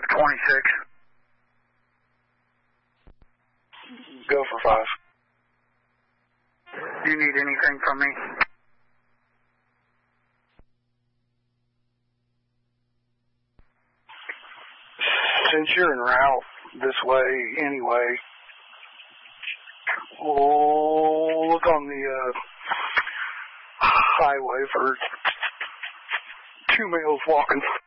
26. Go for 5. Do you need anything from me? Since you're en route this way anyway, we'll look on the highway for 2 males walking